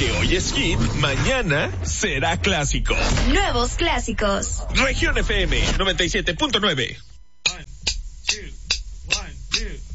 que hoy es hit, mañana será clásico. Nuevos clásicos. Región FM 97.9. 1, 2, 1, 2.